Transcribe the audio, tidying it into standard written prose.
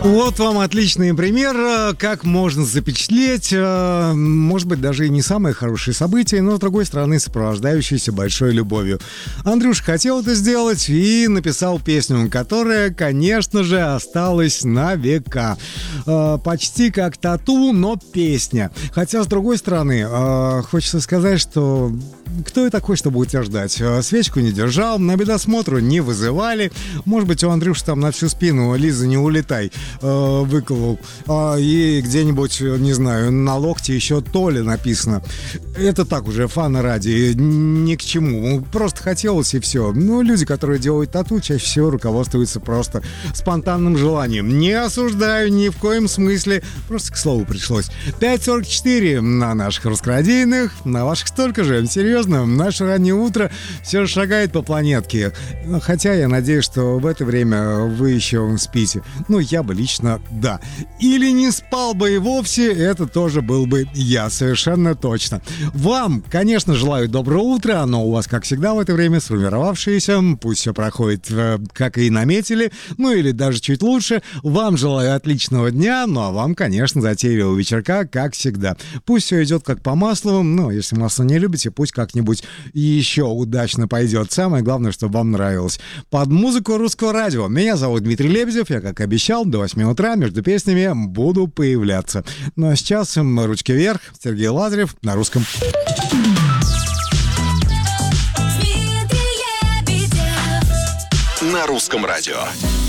Вот вам отличный пример, как можно запечатлеть, может быть, даже и не самые хорошие события, но, с другой стороны, сопровождающиеся большой любовью. Андрюш хотел это сделать и написал песню, которая, конечно же, осталась на века. Почти как тату, но песня. Хотя, с другой стороны, хочется сказать, что кто я такой, чтобы утверждать? Свечку не держал, на бедосмотру не вызывали. Может быть, у Андрюши там на всю спину «Лиза, не улетай» выколол. И где-нибудь, не знаю, на локте еще «Толя» написано. Это так уже, фана ради, ни к чему. Просто хотелось и все. Но люди, которые делают тату, чаще всего руководствуются просто спонтанным желанием. Не осуждаю ни в коем смысле. Просто к слову пришлось. 5:44 на наших русскорадийных, на ваших столько же. Серьезно, наше раннее утро все шагает по планетке. Хотя я надеюсь, что в это время вы еще спите. Ну, я бы лично да. Или не спал бы и вовсе, это тоже был бы я, совершенно точно. Вам, конечно, желаю доброго утра, оно у вас, как всегда, в это время сформировавшееся. Пусть все проходит, как и наметили, ну или даже чуть лучше. Вам желаю отличного дня, ну а вам, конечно, затейливого вечерка, как всегда. Пусть все идет как по маслу, но если масло не любите, пусть как-нибудь еще удачно пойдет. Самое главное, чтобы вам нравилось. Под музыку Русского радио. Меня зовут Дмитрий Лебедев, я, как обещал, до 8 утра между песнями буду появляться. Ну а сейчас ручки вверх, Сергей Лазарев на русском. На русском радио.